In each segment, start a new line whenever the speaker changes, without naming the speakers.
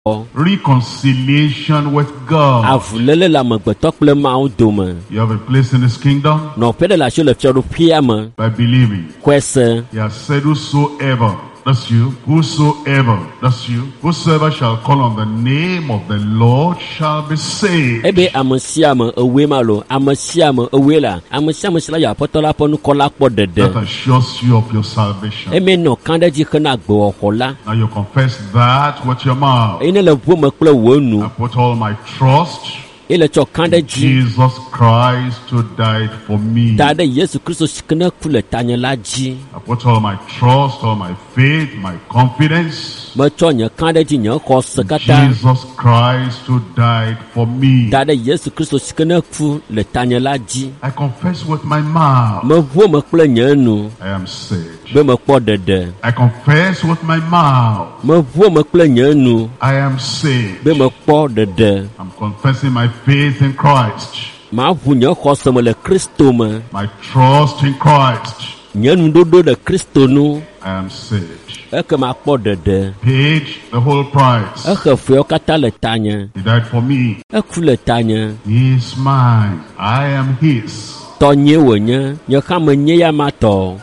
reconciliation with God.
Avulele la megbeto kple Mawu dome.
You have a place in His kingdom
Nɔƒe ɖe le asi le fiaɖoƒea me.
by believing.
Kɔe
He has said, whosoever, that's you, whosoever, that's you, whosoever shall call on the name of the Lord shall be saved.
ebe ame sia ame ewoe ma lo, ame sia ame ewoe la, ame sia ame si la yɔ aƒetɔ la ƒe nukɔ la kpɔ
That
ɖeɖe.
assures you of your salvation.
Eme nɔ kã ɖe dzi hena gbewɔxɔ la.
Now you confess that with your mouth.
Eye ne le ʋuo me kple wò nu,
I put all my trust
ele tsɔ kã ɖe
in
dzi
Jesus Christ who died for me.
da ɖe Yesu Kristo si ke ne ku le tanye la dzi.
I put all my trust, all my faith, my confidence
Metsɔ nye kã ɖe dzi nye xɔse
in
katã
Jesus Christ who died for me.
da ɖe Yesu Kristo si ke ne ku le tanye la dzi.
I confess with my mouth
Meʋuo me kple nye nu
I am saved.
be mekpɔ ɖeɖe.
I confess with my mouth
Meʋuo me kple nye nu
I am saved.
be mekpɔ ɖeɖe.
I'm confessing my faith in Christ,
Maʋu nye xɔse me le Kristo me.
my trust in Christ.
Nye nuɖoɖo le Kristo nu.
I am saved.
Ekema kpɔ ɖeɖe.
Paid the whole price.
Exe feawo katã le tanye.
He died for me.
Eku le tanye.
He is mine. I am His.
Tɔnye wònye. Nye hã menye ya ma tɔ.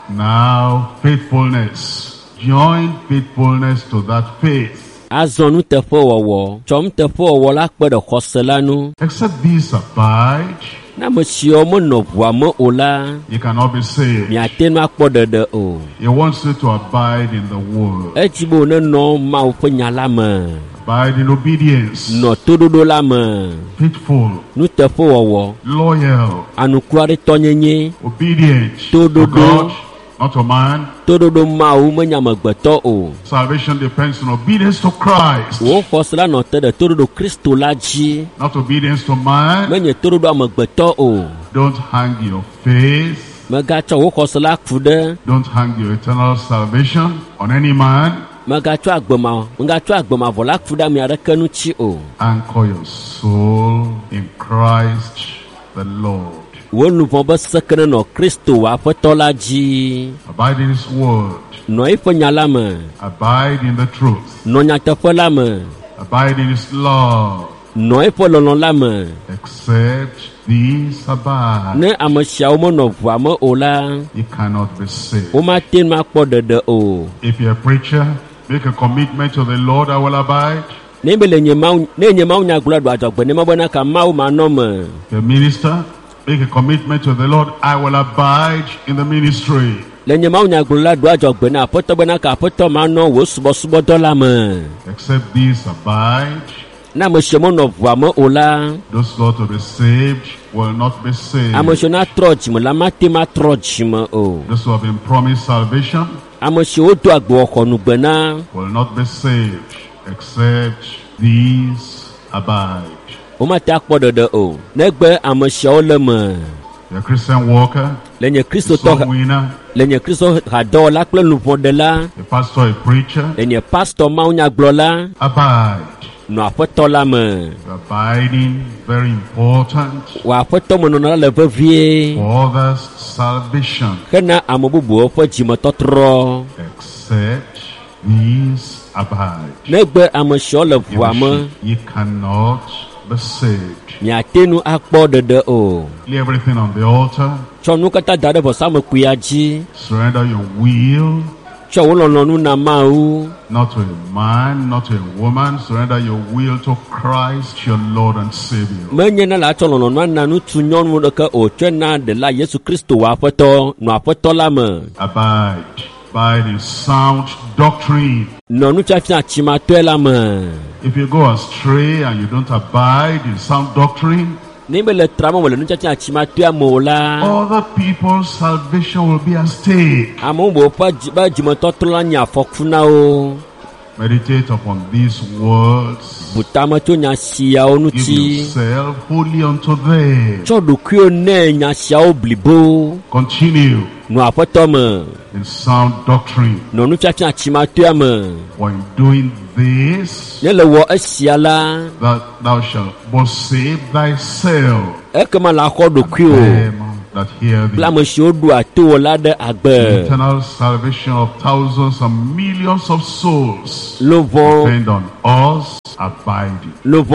Now, faithfulness. Join faithfulness to that faith.
Azɔ nuteƒewɔwɔ. Tsɔ nuteƒewɔwɔ la kpe ɖe xɔse la nu.
Except these abide,
Ne ame siwo menɔ ʋua me o la,
you cannot be saved.
miate ŋu akpɔ ɖeɖe o.
He wants you to abide in the word.
Edzi be wònenɔ Mawu ƒe nya la me.
Abide in obedience.
Nɔ toɖoɖo la me.
Faithful.
Nuteƒewɔwɔ.
Loyal.
Anukuaɖetɔnyenye.
Obedient
To
to
do.
God, not to man.
Toɖoɖo Mawu menye amegbetɔ o.
Salvation depends on obedience to Christ,
Wò xɔse la nɔ te ɖe toɖoɖo Kristo la dzi.
not obedience to man.
Menye toɖoɖo amegbetɔ o.
Don't hang your faith,
Megatsɔ wò xɔse la ku ɖe.
don't hang your eternal salvation on any man.
Megatsɔ agbemavɔ la ku ɖe ame aɖeke ŋuti o.
Anchor your soul in Christ the Lord.
Wò luʋɔ be seke ne nɔ Kristo wò aƒetɔ la dzi.
Abide in His word.
Nɔ eƒe nya la me.
Abide in the truth.
Nɔ nyateƒe la me.
Abide in His love.
Nɔ eƒe lɔlɔ la me.
Except these abide,
Ne ame siawo menɔ ʋua me o la,
you cannot be saved.
womate ŋu akpɔ ɖeɖe o.
If you're a preacher, make a commitment to the Lord, I will abide.
Ne be le nye Mawu nyagblɔ ɖo adzɔgbe ne mebena ka Mawu manɔ me.
If you're a minister, make a commitment to the Lord, I will abide in the ministry.
Le nye Mawu nyagblɔ la ɖo adzɔgbe na aƒetɔ bena ka aƒetɔ manɔ wò subɔsubɔdɔ la me.
Except these abide,
Ne ame siwo menɔ ʋua me o la,
those who are to be saved will not be saved.
ame siwo natrɔ dzime la mate matrɔ dzime o.
Those who have been promised salvation
Ame siwo do agbewɔxɔ nugbe na,
will not be saved. Except these abide.
womate akpɔ ɖeɖe o. Negbe ame siawo le me.
You're a Christian worker,
Le nye
a
Kristotɔ
soul winner,
le nye Kristo hadɔwɔla kple luʋɔɖela,
a pastor, a preacher,
le nye pastor Mawu nyagblɔla,
abide.
nɔ aƒetɔ la me.
Abiding, very important
Wò aƒetɔ menɔnɔ la le vevie.
for others' salvation.
Hena ame bubuwo ƒe dzimetɔtrɔ.
Except these abide.
Negbe ame siwo le ʋua me,
You cannot be saved.
miate ŋu akpɔ ɖeɖe o.
Lay everything on the altar.
Tsɔ nu katã da ɖe vɔsamekuia dzi.
Surrender your will,
Tsɔ wò lɔlɔ̃nu na Mawu.
not to a man, not to a woman. Surrender your will to Christ, your Lord and Savior.
Menye ne la tsɔ lɔlɔ̃nua na ŋutsu nyɔnu ɖeke o, tsɔe na ɖela Yesu Kristo wò aƒetɔ, nɔ aƒetɔ la me.
Abide. Abide in sound doctrine.
Nɔ nufiafia tsimatɔe la me.
If you go astray and you don't abide in sound doctrine,
Ne be le trame me le nufiafia tsimatɔea me o la,
other people's salvation will be at stake.
ame bubuwo ƒe dzimetɔtrɔ la nye afɔku na wo.
Meditate upon these words.
Butame tso nya siawo
Give
ŋuti.
yourself wholly unto them.
Tsɔ ɖokuiwo nɛ nya siawo blibo.
Continue
Nɔ aƒetɔ me.
in sound doctrine.
Nɔ nufiafia tsimatɔea me.
For in doing this,
Ne le wɔ esia la,
that thou shalt both save thyself
ekema la xɔ ɖokuiwo.
them that hear thee.
Kple ame siwo ɖoa to wò la ɖe agbe.
Eternal salvation of thousands and millions of souls
Lovɔn
depend on us abiding.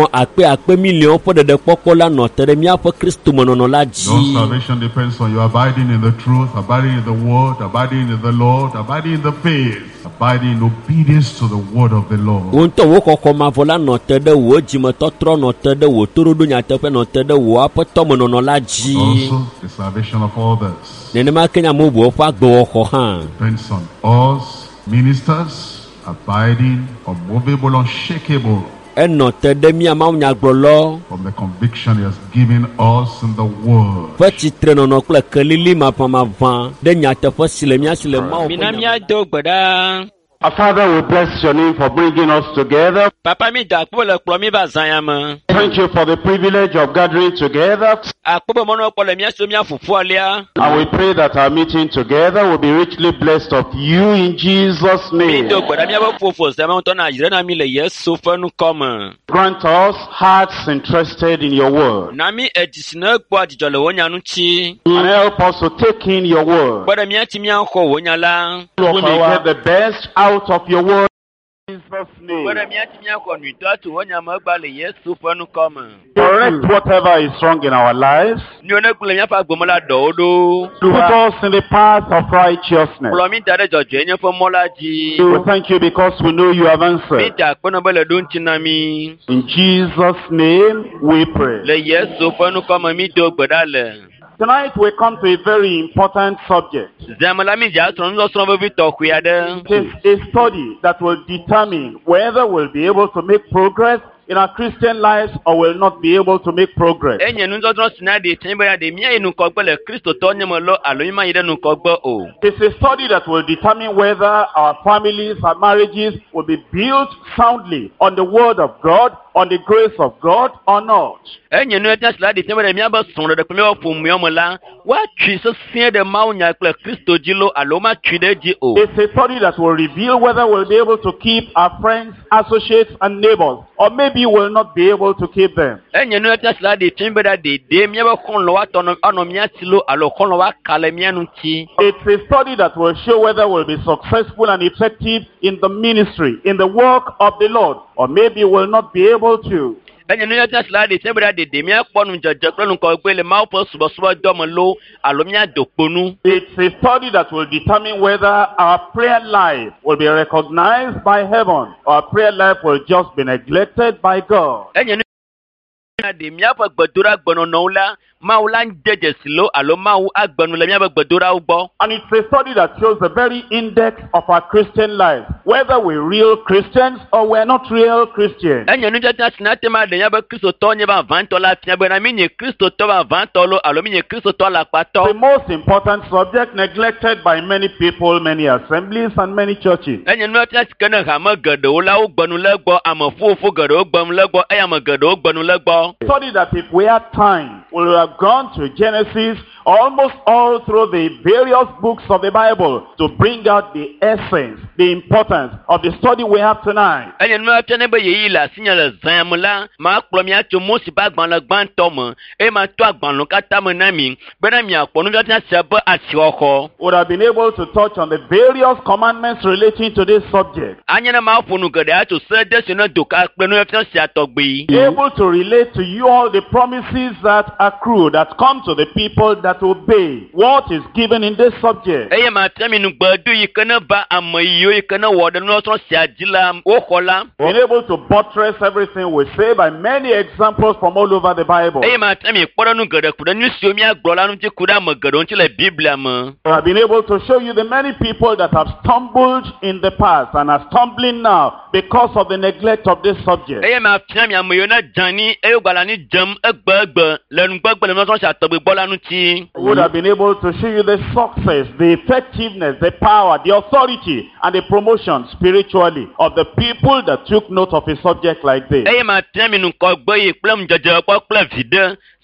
akpe miliɔn ƒe ɖeɖekpɔkpɔ la nɔ te ɖe míaƒe Kristo menɔnɔ la
Your
dzi.
salvation depends on you abiding in the truth, abiding in the word, abiding in the Lord, abiding in the faith, abiding in obedience to the word of the Lord.
Wo ŋutɔ wo xɔxɔ mavɔ la nɔ te ɖe wò dzimetɔtrɔ, nɔ te ɖe wò toɖoɖo nyateƒe, nɔ te ɖe wò aƒetɔ menɔnɔ la dzi.
Also, the salvation of others
Nenema ke nya ame bubuwo ƒe agbewɔxɔ hã.
depends on us, ministers, abiding, unmovable, unshakable,
Enɔ te ɖe mía mawunyagblɔlɔ
from the conviction he has given us in the word.
ƒe tsitrenɔnɔ kple kelili maʋamaʋã ɖe nyateƒe si le mía si le Mawu ƒe
Mina
nya-
míado gbe ɖa.
Our Father, we bless your name for bringing us together.
Papa mi da akpɔ le kplɔ mi va zãya me.
Thank you for the privilege of gathering together.
Akpɔ be mɔnɔ kpɔ le mía so mía fofo alia.
And we pray that our meeting together will be richly blessed of you in Jesus'
Mi
name.
do gbe ɖa míaƒe fofo zãma ŋutɔ na yire na mi le Yesu ƒe nukɔme.
Grant us hearts interested in your word.
Na mi edzi si ne kpɔ dzidzɔ le wo nya ŋuti.
And help us to take in your word.
Kpɔ ɖe míati míaxɔ wo nya la.
We may get the best out of your word in Jesus'
Kpɔ
name.
ɖe míati míaxɔ nyuitɔ atu wo nya me egba le Yesu ƒe nukɔme.
Correct whatever is wrong in our lives.
Nyɔ ne gblẽ míaƒe agbome la ɖɔwo ɖo.
Put us in the path of righteousness.
Kplɔ mi da ɖe dzɔdzɔenye ƒe mɔ la dzi.
We thank you because we know you have
Mi
answered.
da akpɔnɔ be le ɖo ŋuti na mi.
In Jesus' name we pray.
Le Yesu ƒe nukɔme mi do gbe ɖa le.
Tonight we come to a very important subject.
Zãme la mi dze asrɔ̃ nusɔsrɔ̃ vevi tɔxɛ aɖe.
It is a study that will determine whether we'll be able to make progress in our Christian lives or will not be able to make progress.
Enye nusɔsrɔ̃ si na ɖe tɛn be ya ɖe míayi nukɔgbe le kristotɔ nye me lo alo mi ma yi ɖe nukɔgbe o.
It's a study that will determine whether our families, our marriages will be built soundly on the word of God, on the grace of God or not.
Enye nu etia si la ɖe tɛn be ɖe míabe srɔ̃ɖeɖe kple míabe ƒomewo me la, woatui sesĩe ɖe mawunya kple kristo dzi lo alo matui ɖe dzi o.
It's a study that will reveal whether we'll be able to keep our friends, associates and neighbors or maybe we'll not be able to keep them.
Enye nu etia si la ɖe tɛn be ɖa ɖeɖe míabe xɔlɔ̃ anɔ mía si lo alo xɔlɔ̃ woaka le mía ŋuti.
It's a study that will show whether we'll be successful and effective in the ministry, in the work of the Lord, or maybe we'll not be able to.
Enye nu etia si la ɖe tɛn be ɖa ɖeɖe míakpɔ nudzedze kple nukɔgbe le Mawu ƒe subɔsubɔdɔ me lo alo míado kponu.
It's a study that will determine whether our prayer life will be recognized by heaven or our prayer life will just be neglected by God.
Enye nu ɖe míaƒe gbedoɖa gbenɔnɔwo la, Mawu la de dzesi lo alo Mawu agbenu le míaƒe gbedoɖawo gbɔ.
And it's a study that shows the very index of our Christian life, whether we're real Christians or we're not real Christians.
Enye nudzadzra si na tema ɖe míaƒe kristotɔ nye vavãtɔ la fia be na mi nye kristotɔ vavãtɔ lo alo mi nye kristotɔ
The
lakpatɔ.
most important subject neglected by many people, many assemblies and many churches.
Enye nu etia si ke ne hame geɖewo la wo gbenu le gbɔ, ame ƒuƒu geɖewo gbenu le gbɔ eye ame geɖewo gbenu le gbɔ.
Study that if we had time, we would have gone to Genesis almost all through the various books of the Bible to bring out the essence, the importance of the study we have tonight.
Enye nu etia ne be yeyi le asi nye le zã me la, makplɔ mia tso Mose ƒe agbalẽ gbãtɔ me eye mato agbalẽwo katã me na mi bena miakpɔ nudzadzra sia be asixɔxɔ.
Would have been able to touch on the various commandments relating to this subject.
Anye ne maƒo nu geɖe atso se de si ne doka kple nu efia sia tɔgbi.
Able to relate to you all the promises that accrue, that come to the people that obey what is given in this subject.
Eye mafia mi nugbedu yi ke ne va ame yiwo yi ke ne wɔ ɖe nusɔsrɔ̃ sia dzi la woxɔ la.
Being able to buttress everything we say by many examples from all over the Bible.
Eye mafia mi kpɔ ɖe nu geɖe ku ɖe nu siwo míagblɔ la ŋuti ku ɖe ame geɖewo ŋuti le Biblia me.
We have been able to show you the many people that have stumbled in the past and are stumbling now because of the neglect of this subject.
Eye mafia mi ame yiwo ne dzani eye wogbala ni dzem egbe le nugbegbe le nusɔsrɔ̃ sia tɔgbi gbɔ la ŋuti.
We would have been able to show you the success, the effectiveness, the power, the authority, and the promotion spiritually of the people that took note of a subject like this.
Eye mafia mi nukɔgbe yi kple nudzedze gbɔ kple viɖe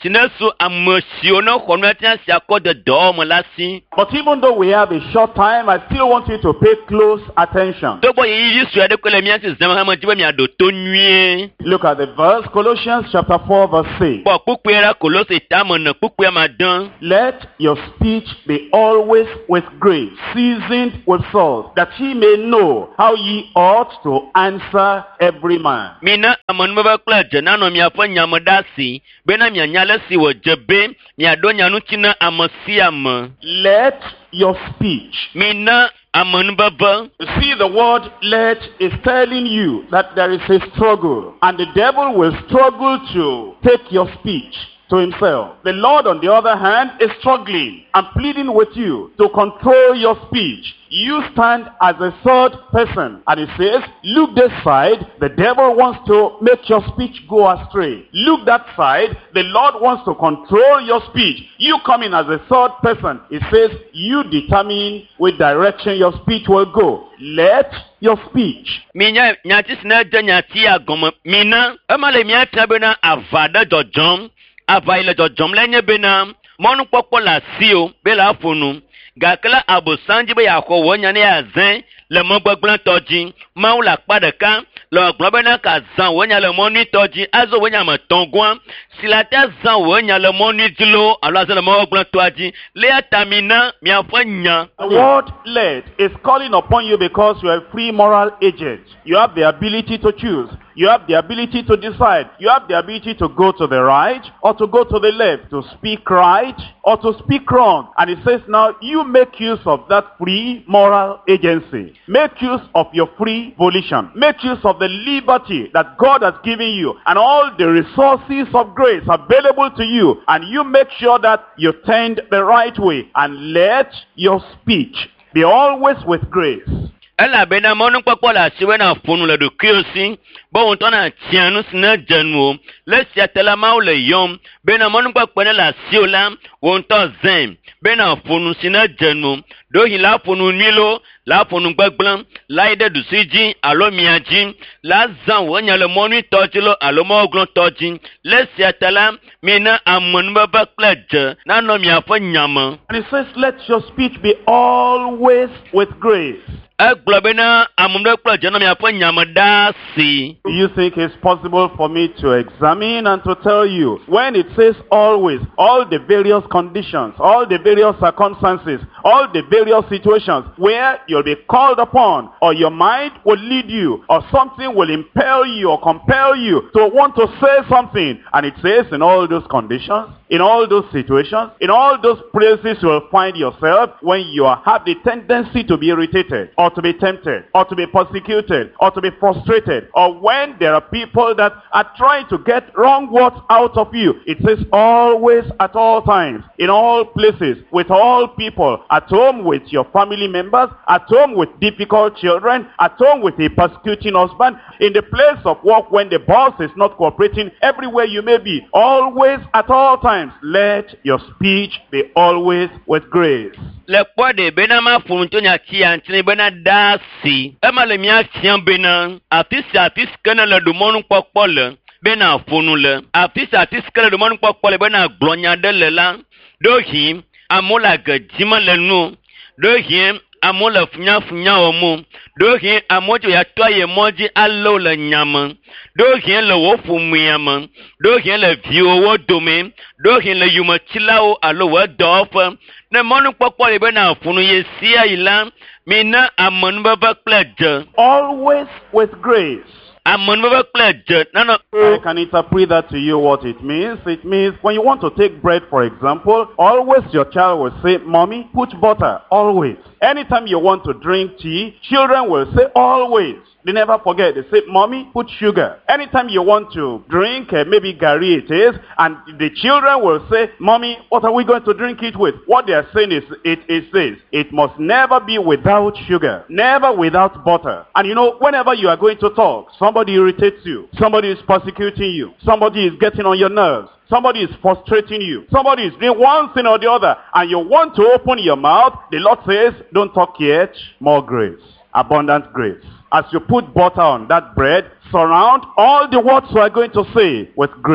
si ne su ame siwo ne xɔ nu tia si akɔ de dɔwɔme la si.
But even though we have a short time, I still want you to pay close attention.
Togbɔ yiyi sue ɖe ko le mía si zãme hame dzi be miaɖo to nyuie.
Look at the verse, Colossians chapter 4 verse 6.
Kpɔ kpukpui ɖe Kolose tame ne kpukpui ma dẽ.
Let your speech be always with grace, seasoned with salt, that ye may know how ye ought to answer every man.
Mina amenuveve kple dze nanɔ miaƒe nyame ɖe asi bena mianya le si wòdze be miaɖo nya ŋuti na ame sia ame.
Let your speech.
Mina amenuveve.
You see, the word let is telling you that there is a struggle, and the devil will struggle to take your speech to himself. The Lord, on the other hand, is struggling and pleading with you to control your speech. You stand as a third person, and it says, look this side, the devil wants to make your speech go astray. Look that side, the Lord wants to control your speech. You come in as a third person. It says, you determine which direction your speech will go. Let your speech.
Minya nyati sina de nyati agome. Mina emale miata bena avada dodjom. Ava ile dodjom lenye bena. Monu kpokpo la sio bela afunu. Gakela abo sanji be yakɔ wɔ nya ne ya zɛn le mɔgbɛgblẽ tɔ dzi. Mawu le akpa ɖeka le gblɔ bena ka zã wɔ nya le mɔ nyui tɔ dzi azɔ wɔ nya me tɔn gɔa. Si la te zã wɔ nya le mɔ nyui dzi lo alo azɔ le mɔgbɛgblẽ tɔa dzi. Le ya ta mi na miaƒe nya.
The word let is calling upon you because you are a free moral agent. You have the ability to choose. You have the ability to decide. You have the ability to go to the right or to go to the left, to speak right or to speak wrong. And it says now, you make use of that free moral agency. Make use of your free volition. Make use of the liberty that God has given you and all the resources of grace available to you. And you make sure that you tend the right way. And let your speech be always with grace.
Ela bena mɔnu kpɔkpɔ le asiwe na ƒonu le ɖokuiwo si be wòtɔ na tia nu si ne dze nuwo le sia te la mawo le yɔm bena mɔnu kpɔkpɔ ne le asiwo la wòtɔ zɛm bena ƒonu si ne dze nu ɖohi la ƒonu nyui lo la ƒonu gbegblẽ la yi ɖe ɖusi dzi alo mia dzi la zã wònya le mɔnui tɔ dzi lo alo mɔgblɔ tɔ dzi le sia te la mina amenuveve kple dze nanɔ miaƒe nyame.
And it says, let your speech be always with grace.
Egblɔ bena amenuveve kple dze nɔ miaƒe nyame ɖa si.
You think it's possible for me to examine and to tell you when it says always, all the various conditions, all the various circumstances, all the various situations where you'll be called upon or your mind will lead you or something will impel you or compel you to want to say something. And it says in all those conditions, in all those situations, in all those places you will find yourself when you have the tendency to be irritated or to be tempted or to be persecuted or to be frustrated or when there are people that are trying to get wrong words out of you. It says always, at all times, in all places, with all people, at home with your family members, at home with difficult children, at home with a persecuting husband, in the place of work when the boss is not cooperating, everywhere you may be, always, at all times, let your speech be always with grace.
Le kpɔ de bena ma ƒonu to nya tsi antini bena da si. Ema le mía tia bena afi sia afi si ke ne le ɖomɔnu kpɔkpɔ le bena ƒonu le. Afi sia afi si ke le ɖomɔnu kpɔkpɔ le bena gblɔ nya ɖe le la. Ɖohi amewo le age dzime le nu. Ɖohi amewo le funyafunya wɔ mo. Ɖohi amewo tso ya tɔ ye mɔ dzi alo le nyame. Ɖohi le wo ƒomea me. Ɖohi le viwo wo dome. Ɖohi le yumetsilawo alo wo dɔwɔƒe. Ne mɔnukpɔkpɔ le bena ƒonu ye sia yi la, mina amenuveve kple dze.
Always with grace.
Amenuveve kple dze.
I can interpret that to you what it means. It means when you want to take bread, for example, always your child will say, Mommy, put butter. Always. Anytime you want to drink tea, children will say, always. They never forget. They say, Mommy, put sugar. Anytime you want to drink, maybe Gary it is, and the children will say, Mommy, what are we going to drink it with? What they are saying is, it is this. It must never be without sugar. Never without butter. And you know, whenever you are going to talk, somebody irritates you. Somebody is persecuting you. Somebody is getting on your nerves. Somebody is frustrating you. Somebody is doing one thing or the other. And you want to open your mouth. The Lord says, don't talk yet. More grace. Abundant grace. As you put butter on that bread, surround all the words you are going to say with grace.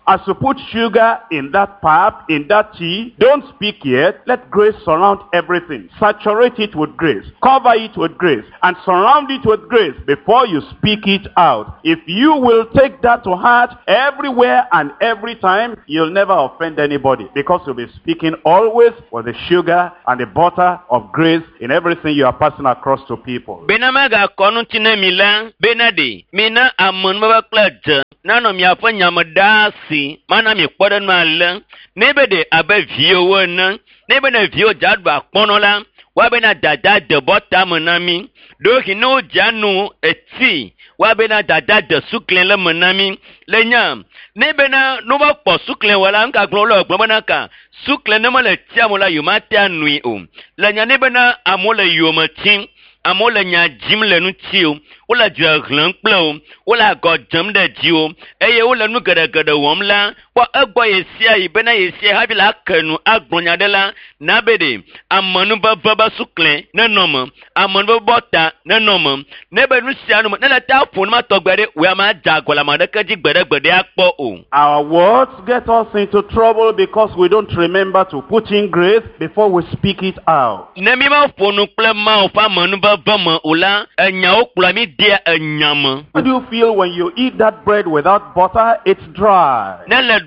As you put sugar in that pap, in that tea, don't speak yet. Let grace surround everything. Saturate it with grace. Cover it with grace. And surround it with grace before you speak it out. If you will take that to heart everywhere and every time, you'll never offend anybody, because you'll be speaking always with the sugar and the butter of grace in everything you are passing across to people.
Benamaga konutine mila benade mina amon baba klaj nano mi afa nyamadasi mana mi kpodan mal nebede abe viewo na nebede viewo jadba kponola wa bena dada de bota monami do hino janu eti wa bena dada de suklen le monami lenya nebena no ba po suklen wala nka glolo gbona ka suklen ne mala tiamola yumata nui o lenya nebena amola yomatin amola nya jimle nu tio ola jaglan plo ola godjam de dio eye ola nu gada womla wa agbo yesia ibena yesia habila kanu agbonya de la nabede amanu baba suklen na nom amanu bota na nom nebe nu sia no na ta fun ma togbere we ma jagola ma de kaji gbede akpo o.
Our words get us into trouble because we don't remember to put in grace before we speak it out.
Nemi ma fonu kle ma fa manu baba ola enya okula mi dia enyama.
How do you feel when you eat that bread without butter? It's dry.
When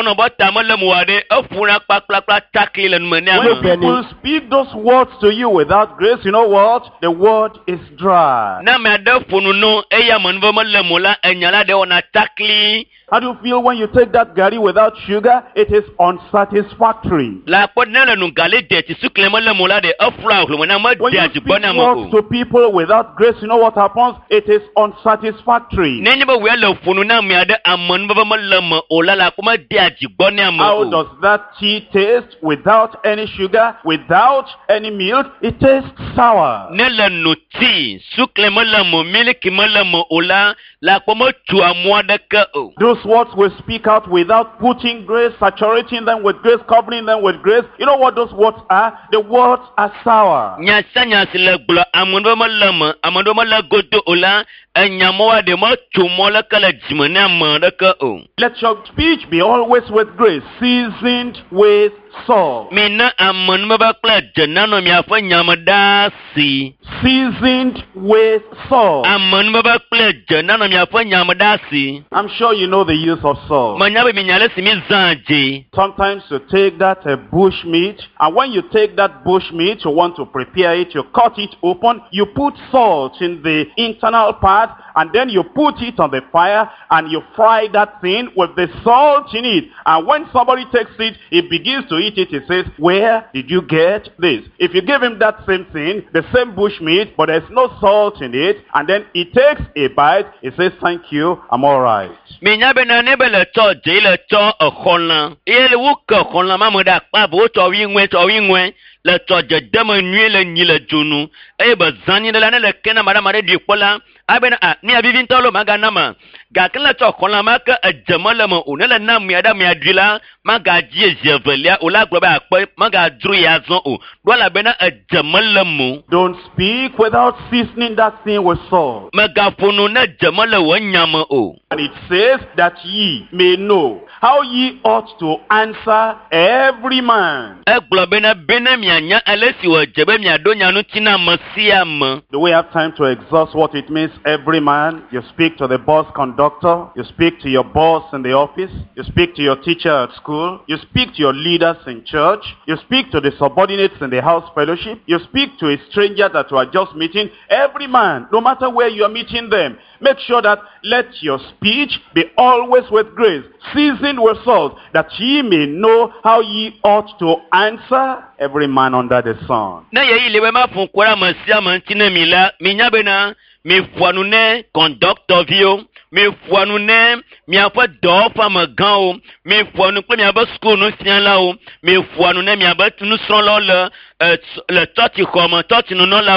people speak those words to you without grace, you know what? The word is dry. How do you feel when you take that gari without sugar? It is unsatisfactory. When you speak words to people without grace, you know what happens? It is unsatisfactory. How does that tea taste without any sugar, without any milk? It tastes sour. Those words we speak out without putting grace, saturating them with grace, covering them with grace. You know what those words are? The words are sour. Let your speech be always with grace, seasoned with salt. Seasoned with salt. I'm sure you know the use of salt. Sometimes you take that bush meat, and when you take that bush meat, you want to prepare it, you cut it open, you put salt in the internal part, and then you put it on the fire, and you fry that thing with the salt in it. And when somebody takes it, he begins to eat it, he says, where did you get this? If you give him that same thing, the same bush meat, but there's no salt in it, and then he takes a bite, he says, thank you, I'm all right.
Le toje deme nuit le ni le junu e be zani de la ne le kena madama de dikola abena ni abivin tolo magana ma ga kala to kola maka ejemale mo o ne le na miada miadila maga die jevelia o la globa akpo maga dru ya zon o do la bena ejemale mo.
Don't speak without seasoning that thing with salt.
Maga funu na jemale wo nyama o.
And it says that ye may know how ye ought to answer every man.
E globena bena mi do
we have time to exhaust what it means, every man? You speak to the bus conductor, you speak to your boss in the office, you speak to your teacher at school, you speak to your leaders in church, you speak to the subordinates in the house fellowship, you speak to a stranger that you are just meeting. Every man, no matter where you are meeting them, make sure that let your speech be always with grace, seasoned with salt, that ye may know how ye ought to answer every man under the sun.
Na ye ile ma fun kwara masia mantine mila minyabena mi fuanu ne conductor vio mi fuanu ne mi afa do fa magan o mi fuanu pe mi aba school no sian la o mi fuanu ne mi aba tunu son lo le church comme church no no la o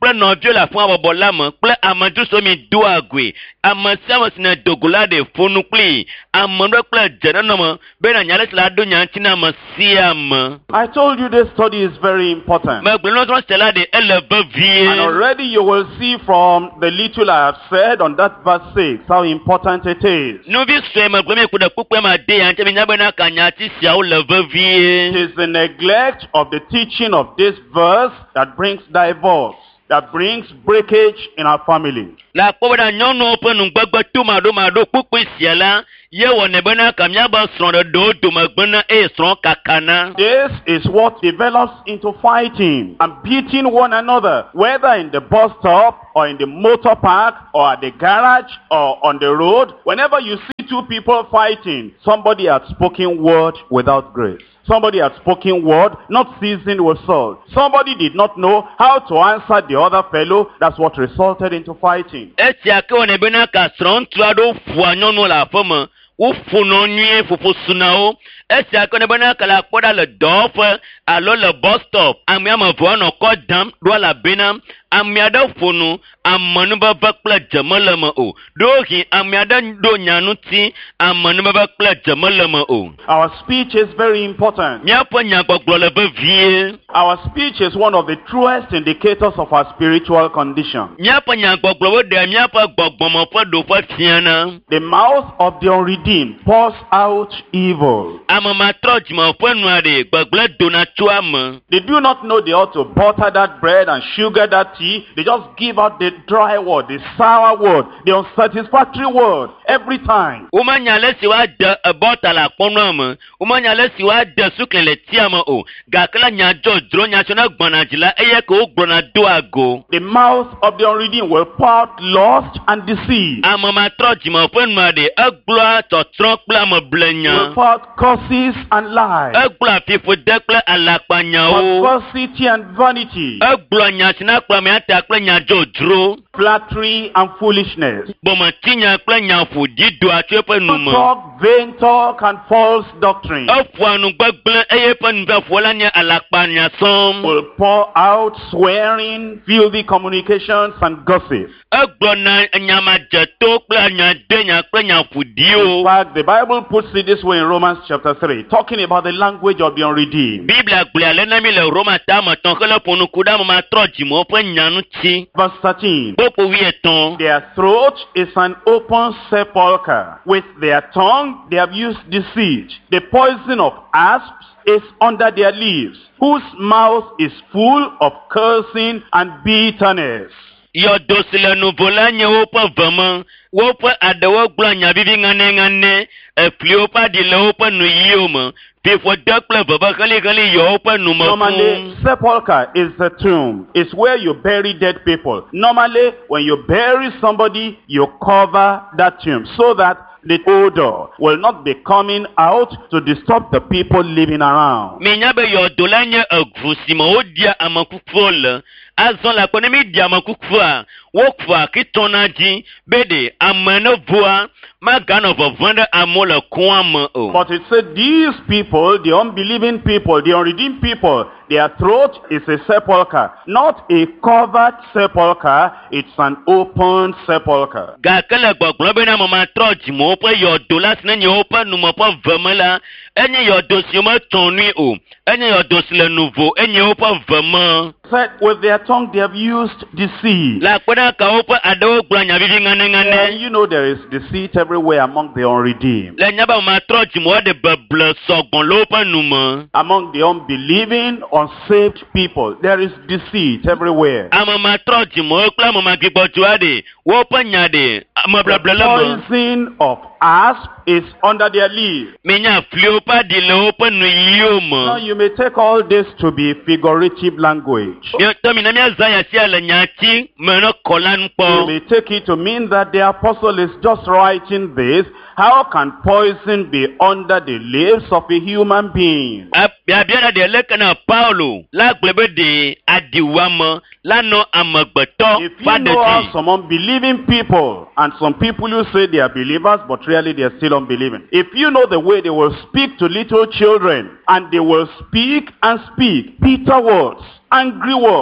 kple nɔvio le afɔ bɔbɔ la me kple amedzrosomi do agui ame sia ame si ne dogo la ɖe fonu kpli ame ɖe kple dzenɔnɔme bena nya le si la ɖo nya ŋuti na ame sia ame.
I told you this study is very important.
Megblɔ nɔsrɔ̃ se la ɖe ele
And
vevie.
already you will see from the little I have said on that verse 6 how important it is.
Nuvi sue megblɔ mi ku ɖe kpukpe ma de ya ŋuti mi nya bena kanyati siawo le
It
vevie.
is the neglect of the teaching of this verse that brings divorce, that brings breakage in our family.
Le akpɔ bena nyɔnuwo ƒe nugbegbe to maɖo kpukpe sia la ye wɔnɛ bena ka miabe srɔ̃ɖeɖewo dome gbena eye srɔ̃ kakana.
This is what develops into fighting and beating one another, whether in the bus stop or in the motor park or at the garage or on the road. Whenever you see two people fighting, somebody has spoken word without grace. Somebody had spoken word, not seasoned with salt. Somebody did not know how to answer the other fellow. That's what resulted into fighting.
Esia ke wɔnɛ bena ka srɔ̃ŋutsu aɖewo ƒoa nyɔnuwo le aƒe me. Woƒonɔ nyuie ƒoƒo suna wo. Esia ke ne bena ka le akpɔ ɖa le dɔwɔƒe alo le bus stop. Ame ame eve anɔ kɔ dam ɖo elabena ame aɖe ƒonu ame nubebe kple dzeme le me o. Ɖohi ame aɖe ɖo nya ŋuti ame nubebe kple dzeme le me o.
Our speech is very important.
Míaƒe nyagbɔgblɔ le vevie.
Our speech is one of the truest indicators of our spiritual condition.
Míaƒe nyagbɔgblɔwo ɖe míaƒe gbɔgbɔme ƒe ɖoƒe fiana.
The mouth of the unredeemed pours out evil.
Ame matrɔ dzime ƒe nua ɖe gbegblẽ dona tso ame.
They do not know they ought to butter that bread and sugar that tea. They just give out the dry word, the sour word, the unsatisfactory word every time.
Womanya le si woade ebɔta le akpɔnɔa me. Womanya le si woade sukle le tia me o. Gake le nyadzɔdzro nyatsɔ ne gbɔna dzi la eye ke wogblɔna do ago.
The mouth of the unredeemed will pour out lust and deceit.
Ame matrɔ dzime ƒe nua ɖe egblɔa tɔtrɔ kple
Will
ameblenya.
pour out curses and lies.
Egblɔa fiƒode kple alakpanyawo.
Perversity and vanity.
Egblɔa nya si na kplɔ amiata kple nyadzɔdzro.
Flattery and foolishness.
Gbɔmetinya kple nyaƒoɖi doa tso eƒe nu me.
Talk, vain talk and false doctrine.
Eƒoa nu gbegblẽ eye eƒe nuveƒoa la nye alakpanya sɔm.
Will pour out swearing, filthy communications and gossip.
Egblɔna nyamadzeto kple nyadenya kple
In
nyaƒoɖiwo.
fact, the Bible puts it this way in Romans chapter 3, talking about the language of the unredeemed.
Biblia gblɔa le na mi le Roma tame tɔn hele ƒonuku ɖe ame matrɔ dzimewo ƒe nya ŋuti.
Verse 13.
Kpokpo 13.
Their throat is an open sepulchre. With their tongue they have used deceit. The poison of asps is under their lips, whose mouth is full of cursing and bitterness.
Yɔdo si le nuvo la nye woƒe veme. Woƒe aɖewo gblɔ nya vivi ŋaneŋane. Efliwo ƒe aɖi le woƒe nuyiwo me. Fiƒode kple veve heliheli yɔ woƒe nu me
Normally,
fũu.
sepulchre is the tomb. It's where you bury dead people. Normally, when you bury somebody, you cover that tomb so that the odor will not be coming out to disturb the people living around.
Minya be yɔdo la nye eʋu si me woɖia ame kukuwo le. Azɔ le akpɔ ne mi ɖi ame kukua, wokua kitɔna dzi be ɖe ame ne voa maganɔ vɔvɔ̃ ɖe amewo le kua me o.
But it said these people, the unbelieving people, the unredeemed people, their throat is a sepulchre, not a covered sepulchre, it's an open sepulchre.
Gake le gbɔgblɔ bena ame matrɔ dzimewo ƒe yɔdo la si ne nye woƒe nume ƒe veme la, enye yɔdo si wometɔ nui o. Enye yɔdo si le nuvo, enye woƒe veme.
Said with their tongue they have used deceit.
Le akpɔɖaka woƒe aɖewo gblɔ nya vivi ŋaneŋane.
And you know there is deceit everywhere among the unredeemed.
Le nya be ame matrɔ dzimewo ɖe beble sɔgbɔn le woƒe nume.
Among the unbelieving, unsaved people, there is deceit everywhere.
Ame matrɔ dzimewo kple ame magbigbɔdzɔa ɖe woƒe nya ɖe ame
The
bleble le me.
poison of asp is under their lips.
Minya fliwo ƒe aɖi le woƒe nuyiwo
Now
me.
you may take all this to be figurative language.
Míatɔ mi ne míazã ya sia le nyati me ne kɔ la nu
You
kpɔ.
may take it to mean that the apostle is just writing this. How can poison be under the lips of a human being?
Biabia ɖe leke na Paulo la gblɔ be ɖe aɖiwame la nɔ amegbetɔ
If
ƒe
you know how
aɖedzi.
some unbelieving people, and some people who say they are believers, but really they are still unbelieving. If you know the way they will speak to little children, and they will speak and speak bitter words, angry words,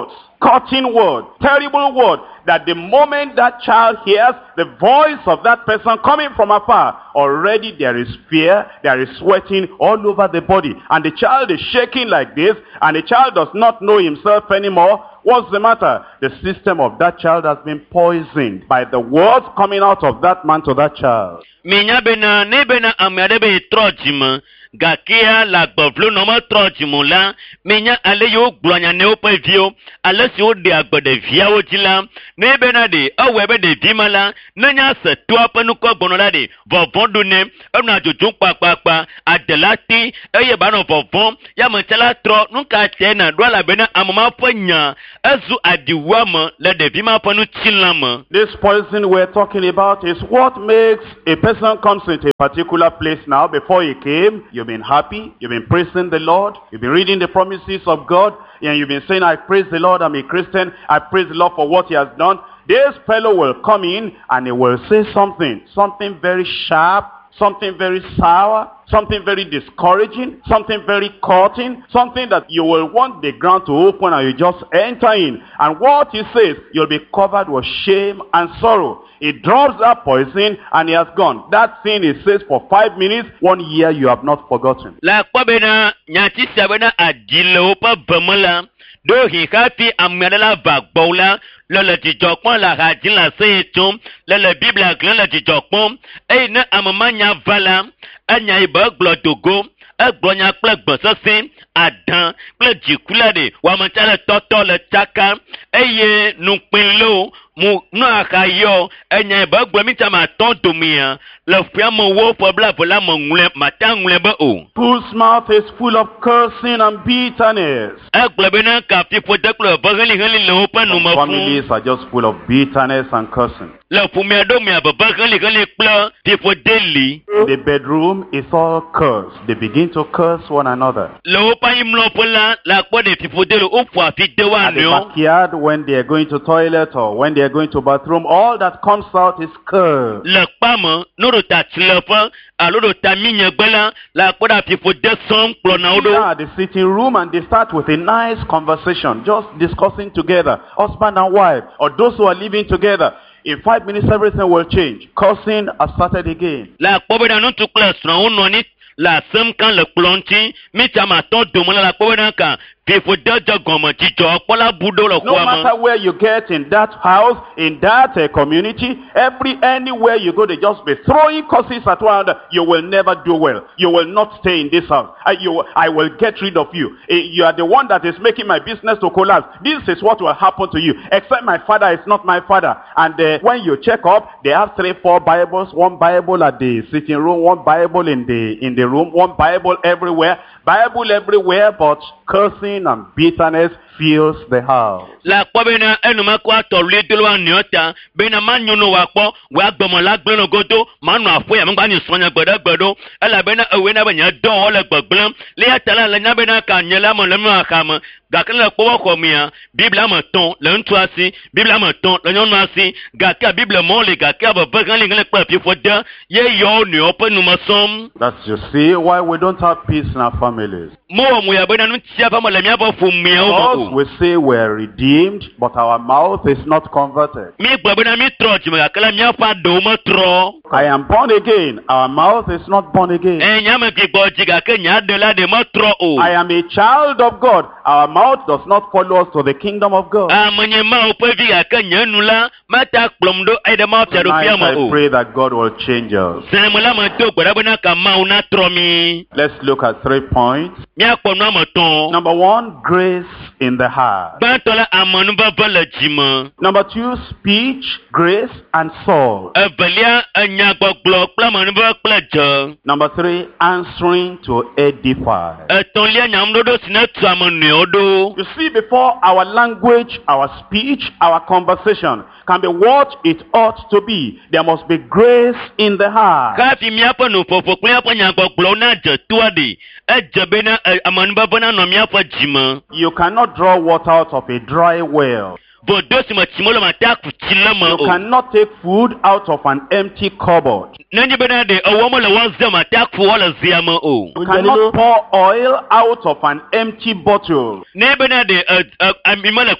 cutting word, terrible word, that the moment that child hears the voice of that person coming from afar, already there is fear, there is sweating all over the body, and the child is shaking like this, and the child does not know himself anymore. What's the matter? The system of that child has been poisoned by the words coming out of that man to that child.
Gakia la gbovlo no ma trojimo la menya ale yo gblonya ne opavio ale si o de agbede via o tila ne be na de awebe de dimala nanya se to apanu ko gbono la de vovon do ne na jojo papapa adelati eye ba no vovon ya mo tela tro nka che na do la be na amama fanya ezu adiwama le de bima panu tilama.
This poison we're talking about is what makes a person comes into a particular place now. Before he came, you've been happy, you've been praising the Lord, you've been reading the promises of God, and you've been saying, I praise the Lord, I'm a Christian, I praise the Lord for what he has done. This fellow will come in and he will say something very sharp, something very sour, something very discouraging, something very cutting, something that you will want the ground to open and you just enter in. And what he says, you'll be covered with shame and sorrow. He drops that poison and he has gone. That thing he says for 5 minutes, 1 year you have not forgotten.
La kwabena nyati sabena adilo pa bamala do hi kati amela bagbola le tijokpon la hadin la seyetum le bible aglan le tijokpon e na amamanya vala anya iba glodogo egbonya plegbososin adan plejikulade wa mantale toto le chaka eye nupinlo mu no akayo enya iba gbomi tama ton domia le fiamo wo pobla vola mo ngule matangule ba o
whose mouth is full of cursing and bitterness.
Egbebena ka people deklo bageli heli le open no ma
families are just full of bitterness and cursing.
Le fumia do mi abageli heli pla people daily.
The bedroom is all curse. They begin to curse one another.
Le open imlo pola la kwa de people daily ofu afi dewa
no. The backyard when they are going to toilet or when they are going to bathroom, all that comes out is curse.
Le pama no do tatilefa alodo taminya gbela la kwa da people de som plona odo.
The sitting room and they start with a nice conversation, just discussing together, husband and wife, or those who are living together. In 5 minutes, everything will change. Cursing has started again.
La pobeda no to class na unoni la sem kan le plonti mi chama ton domola la pobeda kan. No
matter where you get in that house, in that community, anywhere you go, they just be throwing curses at one another. You will never do well. You will not stay in this house. I will get rid of you. You are the one that is making my business to collapse. This is what will happen to you. Except my father is not my father. And when you check up, they have 3-4 Bibles. 1 Bible at the sitting room, 1 Bible in the room, 1 Bible everywhere. Bible everywhere, but cursing and bitterness fills the house.
La kwabena enuma kwa tolu delo aniota bena manyuno wakpo wa gbomo la gbeno godo manu afo ya mgba ni sonya gbodo ela bena ewe na benya don ole gbogblem le atala la nya bena ka nyela mo le mu akama gakele ko ko mia bible ma ton le ntu asi bible ma ton le nyonu asi gaka bible mo le gaka ba bagan le ngale pa pifo da ye yo ni openu masom.
That's you see why we don't have peace in our families.
Mo mu ya bena nu tia pa mo le mia ba fu mia o.
We say we're redeemed, but our mouth is not converted.
I
am born again. Our mouth is not born again. I am a child of God. Our mouth does not follow us to the kingdom of God. Tonight I pray that God will change us. Let's look at 3 points. Number 1, grace in the heart. Number 2, speech, grace, and soul. Number 3, answering to edify. You see, before our language, our speech, our conversation can be what it ought to be, there must be grace in the heart. You cannot draw water out of a dry well.
bodo si ma chimolo ma ta ku chilama
You
o
cannot take food out of an empty cupboard.
nani bena de owo le wan zama ta ku wala ziama o
You cannot pour oil out of an empty bottle.
ne bena de amimala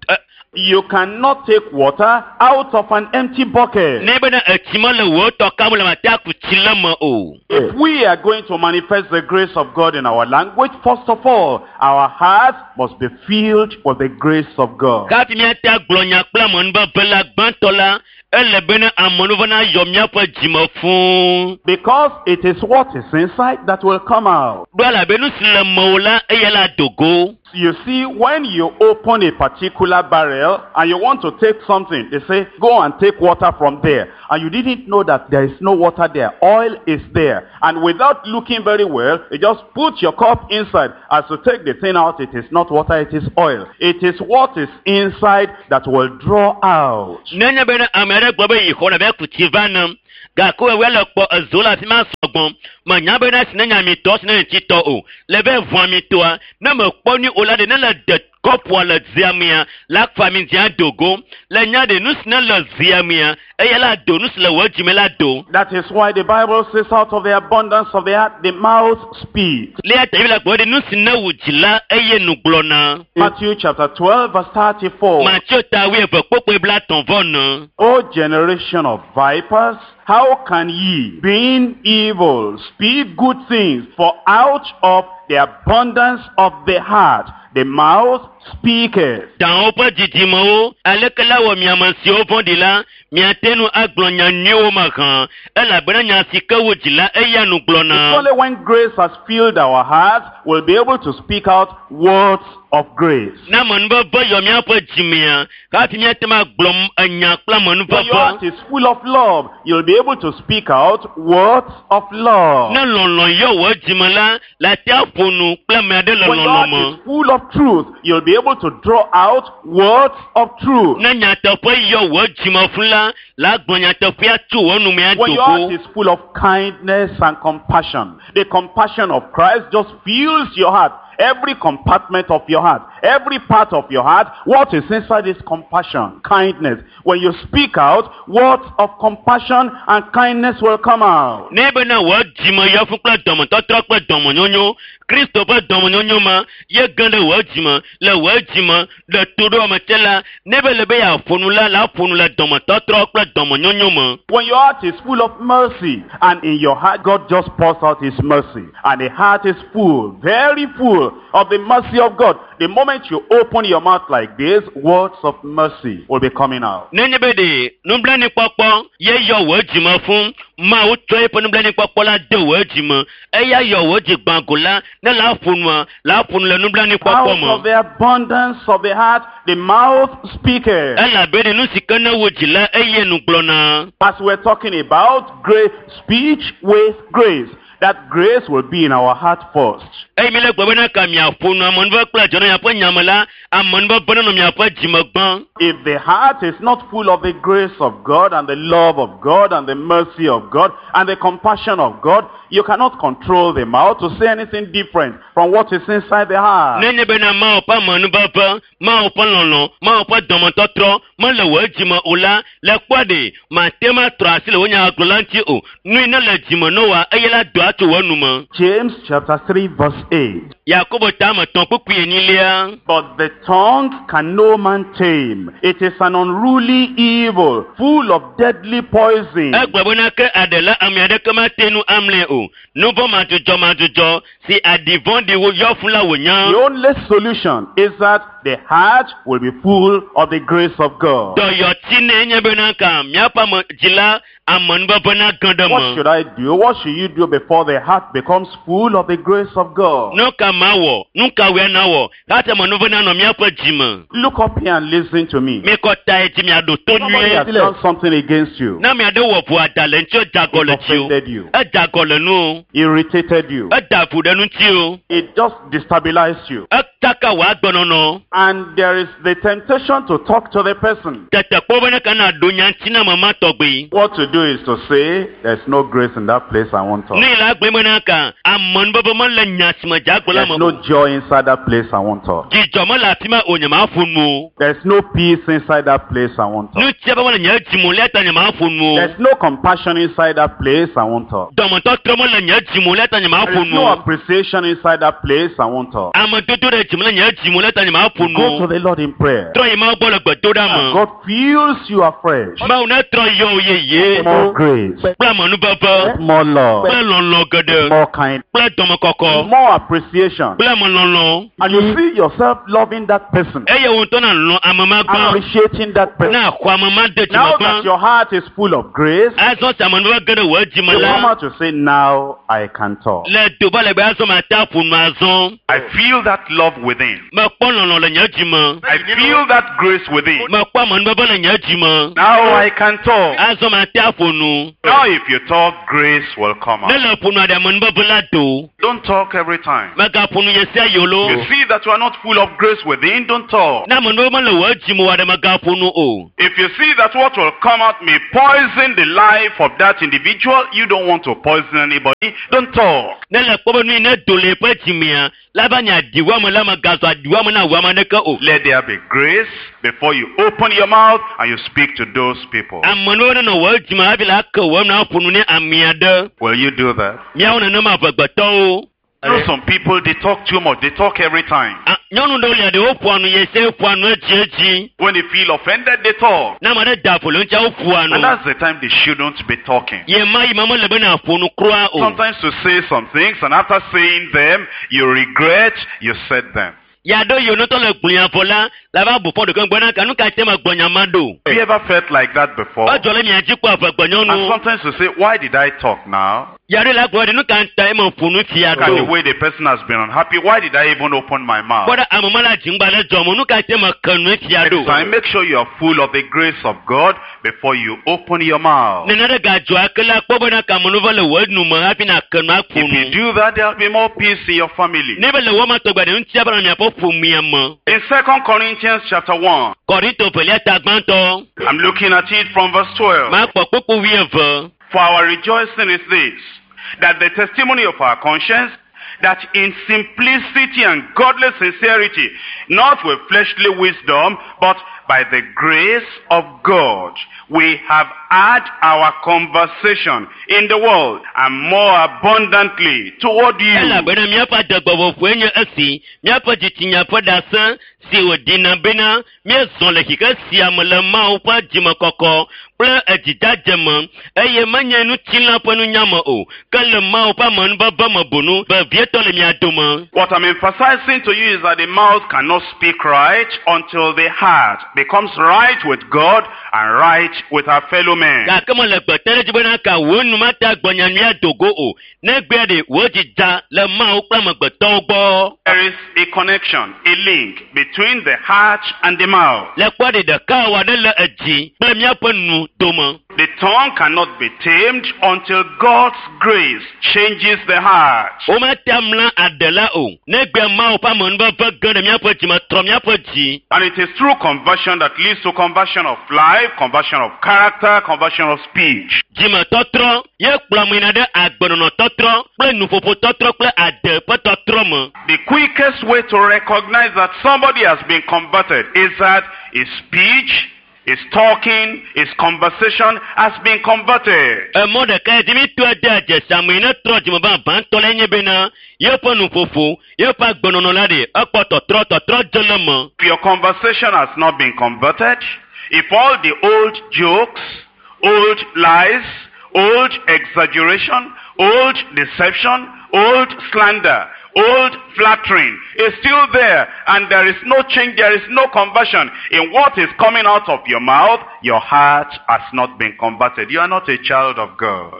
You cannot take water out of an empty bucket.
ne bena chimolo wo to kamula ma ta ku chilama o
If we are going to manifest the grace of God in our language, first of all, our hearts must be filled with the grace of God.
ka fi mi ta glonya kpla mon ba bela gbantola ele bena amonu bana yomia pa jima fun
Because it is what is inside that will come out.
bala benu sile mola eyela dogo
You see, when you open a particular barrel and you want to take something, they say, go and take water from there. And you didn't know that there is no water there. Oil is there. And without looking very well, you just put your cup inside. As you take the thing out, it is not water, it is oil. It is what is inside that will draw out.
nenya bena amere gbobe ikona be kutivana ga ko wele po azola fi ma sogbon ma nya bena sinenya mi to sinenya ti to o le be voa mi to a na me po ni olade na le de kop wala ziamia la famille dia dogo le nya de nus na le ziamia eyela do nus le wajime la do
That is why the Bible says, out of the abundance of the heart, the mouth speaks.
le ata bila gbo de nus na wujila eye nuglona
Matthew chapter 12, verse 34.
ma chota we be popo bla ton vona
O generation of vipers, how can ye, being evil, speak good things? For out of the abundance of the heart, the mouth speaketh.
dan opa jijimo alekala wo miamasi o fondila miatenu aglonya niwo makan ela bena nya sika wojila eyanu
It's
glona
only when grace has filled our hearts, we'll be able to speak out words of grace.
na manba ba yo miapa jimia ka fi miatema glom anya kla manba
When your
ba
heart is full of love, you'll be able to speak out words of love.
na lolon yo wo jimala la ta fonu kla me de
When your
lolon
heart
mo
is full of truth, you'll be able to draw out words of truth.
na nya ta po yo wo jima fula la gbonya ta fia tu wonu me
When your heart
adoko
is full of kindness and compassion, the compassion of Christ just fills your heart. Every compartment of your heart, every part of your heart, what is inside is compassion, kindness. When you speak out, words of compassion and kindness will come out.
ne bena wo jima yo fun kla domo to tro kla domo nyonyo kristo ba domo nyonyo ma ye gande wo jima le wo jima de todo ma tela ne be le be ya fonula la fonula domo to tro kla domo nyonyo ma
When your heart is full of mercy, and in your heart God just pours out his mercy, and the heart is full, very full of the mercy of God, the moment you open your mouth like this, words of mercy will be coming out.
ne ne be de numbla ni popo ye yo wo jima fun ma o to e numbla ni popo la de wo jima e ya yo wo ji gbangola na la fonu le numbla ni popo
Out
mo
of the abundance of the heart, the mouth speaketh.
ela be de nu sikana wo jila eye nu glona
As we're talking about grace, speech with grace, that grace will be in our heart first.
e mi le gbo na ka mi afonu amon ba kla jona ya po nyamala amon ba bana no mi apa jima gban
If the heart is not full of the grace of God and the love of God and the mercy of God and the compassion of God, you cannot control the mouth to say anything different from what is inside the heart.
ne be na ma opa manu baba ma opa lolo ma opa domo totro ma le wo jima ola le kwade ma tema trasi le wonya aglanti o nu na le jima no wa eyela do atu wonu mo
James chapter 3 verse 8.
yakobo ta ma ton pupu enilia
But the tongue can no man tame. It is an unruly evil, full of deadly poison.
agbabo na ke adela amiade kama tenu amle o no bo ma jojo si adivon de wo yo fun la wonya
The only solution is that the heart will be full of the grace of God.
do yo ti ne nya be na ka mi apa mo jila amon baba na ganda
What
mo
should I do? What should you do before the heart becomes full of the grace of God?
no ka mawo no ka we na wo kata mo no na no mi apa jima
Look up here and listen to me.
me ko ta eti mi ado to
Somebody has
nue
done something against you.
na mi ade wo bu adale nti o jagole
It
ti o
offended you.
e jagole nu
Irritated you.
e dafu de nu ti o
It just destabilized you.
e taka wa gbono no
and there is the temptation to talk to the person. What to do is to say, there's no grace in that place, I won't talk. There's no joy inside that place, I won't talk. There's no peace inside that place, I won't talk. There's no compassion inside that place, I won't talk. There's no appreciation inside that place, I won't talk. Go to the Lord in prayer. And God fills you afresh. More grace, more love, more kindness, more appreciation. And you see yourself loving that person, appreciating that person. Now that your heart is full of grace, you come out to say, now I can talk.
I
feel that love within. I feel that grace within. Now I can talk. Now if you talk, grace will come out. Don't talk every time. You see that you are not full of grace within, don't talk. If you see that what will come out may poison the life of that individual, you don't want to poison anybody, don't talk. Let there be grace before you open your mouth and you speak to those people. Will you do that? You know, some people, they talk too much. They talk every time. When they feel offended, they talk. And that's the time they shouldn't be talking. Sometimes you say some things, and after saying them, you regret you said them. Have you ever felt like that before? And sometimes you say, why did I talk now? And the way the person has been unhappy, why did I even open my mouth? Next time, make sure you are full of the grace of God before you open your mouth. If you do that, there will be more peace in your family. In 2 Corinthians chapter 1, I'm looking at it from verse 12. For our rejoicing is this, that the testimony of our conscience, that in simplicity and godly sincerity, not with fleshly wisdom, but by the grace of God, we have had our conversation in the world and more abundantly toward you. What I'm emphasizing to you is that the mouth cannot speak right until the heart becomes right with God and right with our fellow men. There is a connection, a link between the heart and the mouth. The tongue cannot be tamed until God's grace changes the heart. And it is through conversion that leads to conversion of life, conversion of character, conversion of speech. The quickest way to recognize that somebody has been converted is that his speech, his talking, his conversation has been converted. If your conversation has not been converted, if all the old jokes, old lies, old exaggeration, old deception, old slander, old flattering is still there, and there is no change, there is no conversion in what is coming out of your mouth, your heart has not been converted. You are not a child of God.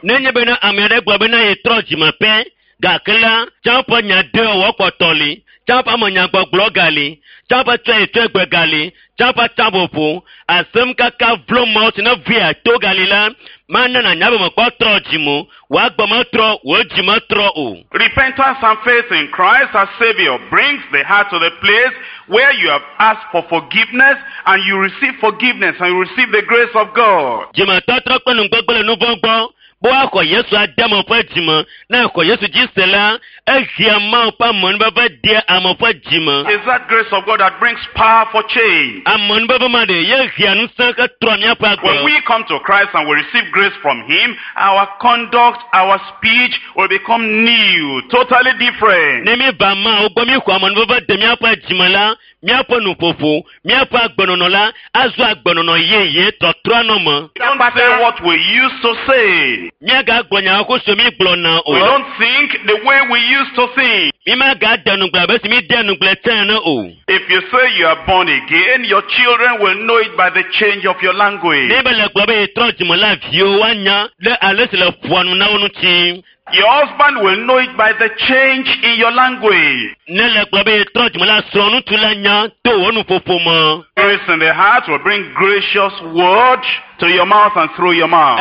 Chapa Monyagboglo gali, Chapa Twe gali, Chapa Tabopo, Asem Kaka Vlomot in a via to Galila, Mana Nabamotro Jimo, Wagbamatro, Wajimatro.
Repentance and faith in Christ as Savior brings the heart to the place where you have asked for forgiveness and you receive forgiveness and you receive the grace of God.
Jimatatra Konungogolo Novogbo. Boa ko Yesu adamo fa jima na ko Yesu jisela ehia ma pa mon baba dia amofa jima.
Is that grace of God that brings power for change?
Amon baba ma de yehia nu san ka tronya pa go.
When we come to Christ and we receive grace from him, our conduct, our speech will become new, totally different.
Nemi ba ma ogbo mi ko amon baba de mi apa jima la mi apa nu fofo mi apa agbonono la azu agbonono yeye totro no mo.
Don't say what we used to say.
We don't think
the way we used to think. If you say you are born again, your children will know it by the change of your language. Your husband will know it by the change in your language. Grace in the heart will bring gracious word to your mouth and through your mouth.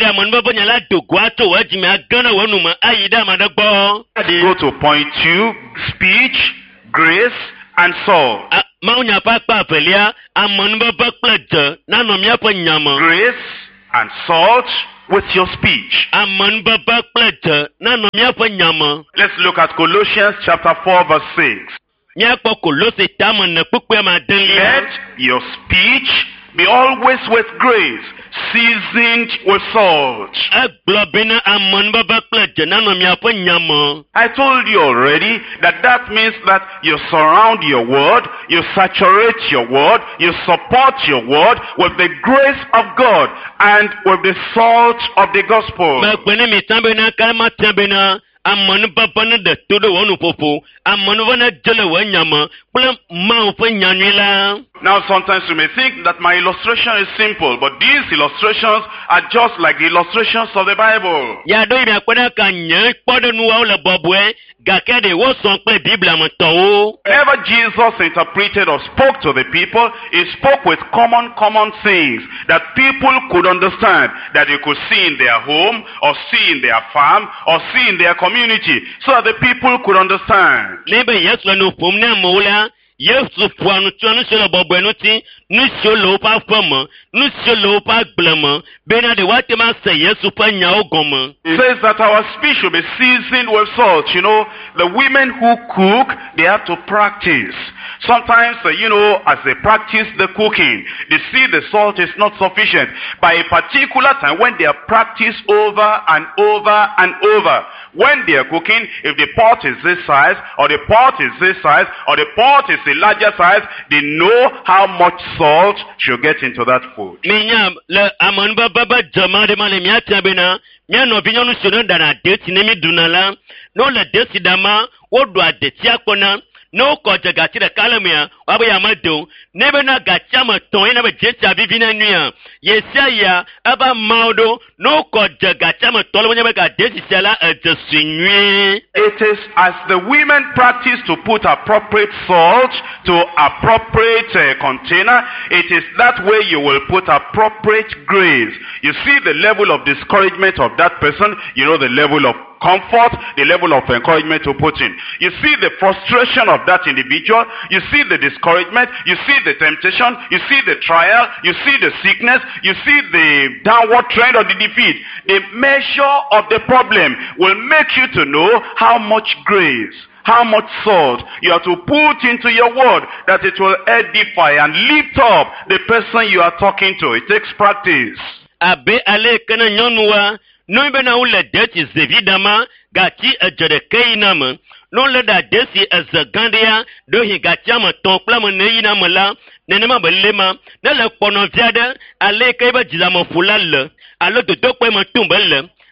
Go to point 2, speech, grace, and salt. Grace and salt with your speech. Let's look at Colossians chapter 4 verse 6. Let your speech be always with grace, seasoned with salt. I told you already that means that you surround your word, you saturate your word, you support your word with the grace of God and with the salt of the gospel. Now sometimes you may think that my illustration is simple, but these illustrations are just like the illustrations of the Bible. Whenever Jesus interpreted or spoke to the people, he spoke with common things that people could understand, that you could see in their home, or see in their farm, or see in their community, so that the people could understand.
It says
that our speech should be seasoned with salt. You know, the women who cook, they have to practice. Sometimes, as they practice the cooking, they see the salt is not sufficient. By a particular time, when they are practiced over and over and over, when they are cooking, if the pot is this size, or the pot is this size, or the pot is a larger size, they know how much salt should get into that food.
No koja gachira kalamia wabu ya mado nebe na gachama ton nebe jecha bibina nuya yesaya aba maudo no koja gachama tolo nebe ga desisala ejesinwe.
It is as the women practice to put appropriate salt to appropriate container, it is that way you will put appropriate grace. You see the level of discouragement of that person, you know the level of comfort, the level of encouragement to put in. You see the frustration of that individual, you see the discouragement, you see the temptation, you see the trial, you see the sickness, you see the downward trend of the defeat. The measure of the problem will make you to know how much grace, how much salt you have to put into your word, that it will edify and lift up the person you are talking to. It takes practice.
Abe ale kana nyonua no be na ule deti zevidama gati ejere nama no le da desi ezagandia do hi gatiama ton plama neina mala nenema belema na le pono viade ale kaiba jizama fulal alo to dokwe ma tumbel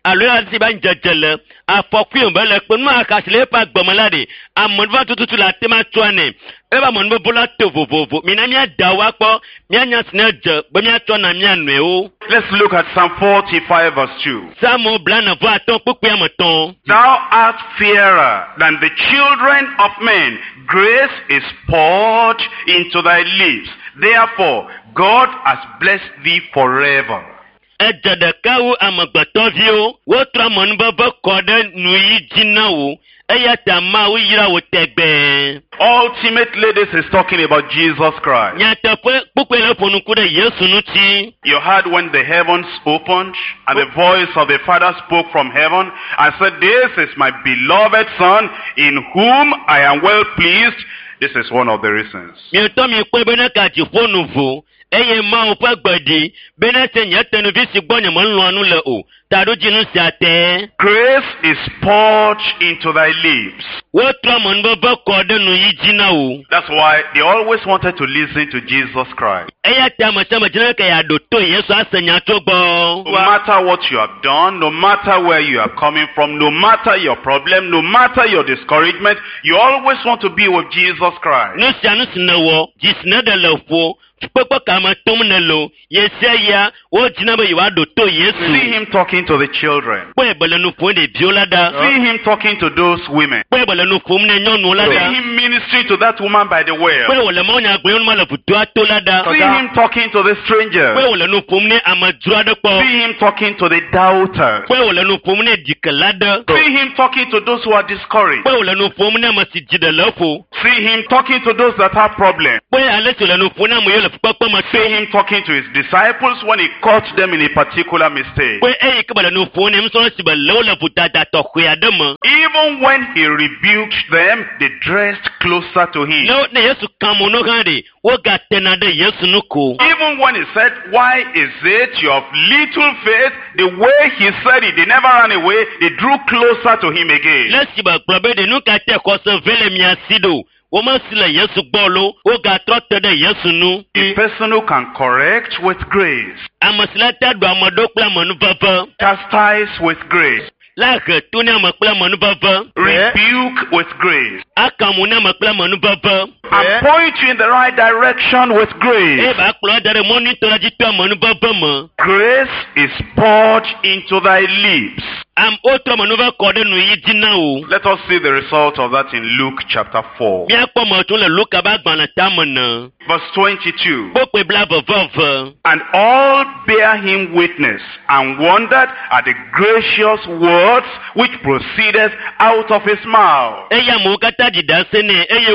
alo si ba njejele afɔkui on be le kpe nu akasi le pa gbɔmela de amɔnva tututu la tema tsoane eba mɔnva bola to vovovo mina mia da wa kpɔ mia nya sine dze be mia tɔ na mia nɔewo.
Let's look at Psalm 45 verse 2.
Samu blana vo atɔ kpekpe ametɔn.
Thou art fairer than the children of men. Grace is poured into thy lips. Therefore, God has blessed thee forever.
Edze ɖeka wo amegbetɔviwo wotrɔ mɔnuveve kɔ ɖe nuyi dzi na wo eya ta Mawu yra wo tegbe.
Ultimately, this is talking about Jesus Christ.
Nyateƒe kpukpe le ƒo nuku ɖe Yesu ŋuti.
You heard when the heavens opened and the voice of the Father spoke from heaven and said, "This is my beloved Son in whom I am well pleased." This is one of the reasons.
Mietɔ mi kpe bena ka dziƒo nu vo eye Mawu ƒe gbedi bena se nye tenuvi si gbɔ nye melɔ̃a nu le o ta ɖo dzinu sia te.
Grace is poured into thy lips.
Wotrɔ mɔnuveve kɔ ɖe nuyi dzi na wo.
That's why they always wanted to listen to Jesus Christ.
Eya ta ame sia ame dzina ke yeaɖo to Yesu ase nya tso gbɔ.
No matter what you have done, no matter where you are coming from, no matter your problem, no matter your discouragement, you always want to be with Jesus Christ.
Nu sia nu si nèwɔ dzi si ne ɖe le ƒo kpekpe kame tom ne lo yesia ya wo dzina be yewoaɖo to Yesu.
See him talking to the children.
Kpɔe be le nu ƒom ɖeviwo la ɖa.
See him talking to those women.
Kpɔe be le nu ƒom ne nyɔnuwo la
See
ɖa.
him ministering to that woman by the well.
Kpɔe wòle mawunya gblɔm ma le ʋutoa to la ɖa.
See him talking to the stranger.
Kpɔe wòle nu ƒom ne amedzro aɖe kpɔ.
See him talking to the doubters.
Kpɔe wòle nu ƒom ne dikela ɖe.
See him talking to those who are discouraged.
Kpɔe wòle nu ƒom ne ame si dzi ɖe le ƒo.
See him talking to those that have problems.
Kpɔe ale si wòle nu ƒom ne ame yiwo le fukpekpe me
See him talking to his disciples when he caught them in a particular mistake.
Kpɔe eyi ke be le nu ƒom ne nusrɔ̃la si be le wo le ƒutata tɔxɛ aɖe me.
Even when he rebuked them, they dressed closer to him.
Ne Yesu ka mo no hã ɖe wogatena ɖe Yesu nu ko.
Even when he said, "Why is it you have little faith?" the way he said it, they never ran away. They drew closer to him again.
Le si be gblɔ be ɖe nu ka te xɔse ve le mia si ɖo. Womesi le Yesu gbɔ lo wogatrɔ te ɖe Yesu nu.
A person who can correct with grace,
Ame si le te ɖo ame ɖo kple amenuveve.
chastise with grace,
La he to ne ame kple amenuveve.
rebuke with grace,
Aka mo ne ame kple amenuveve.
and point you in the right direction with grace.
Eye ba kplɔ da ɖe mɔnu to la dzi to amenuveve me.
Grace is poured into thy lips.
Wotrɔ amenuveve kɔ ɖe nuyi dzi na wo.
Let us see the result of that in Luke chapter 4.
Míakpɔ mɔto le Luka be agbalẽ tame ne.
Verse 22.
Kpokpe blaveveve.
And all bear him witness and wondered at the gracious words which proceeded out of his mouth.
Eya amewo katã ɖi ɖase nɛ eye